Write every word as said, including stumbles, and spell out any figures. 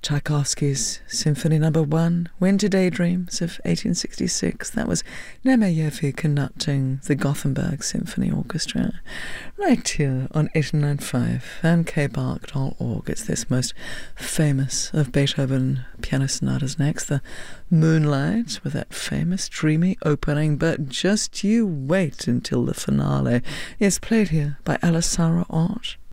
Tchaikovsky's Symphony Number One, Winter Daydreams of eighteen sixty-six. That was Nemeyevi conducting the Gothenburg Symphony Orchestra. Right here on eighty-nine point five and k bark dot org. It's this most famous of Beethoven piano sonatas next, the Moonlight, with that famous dreamy opening, but just you wait until the finale is played here by Alessandro Ott.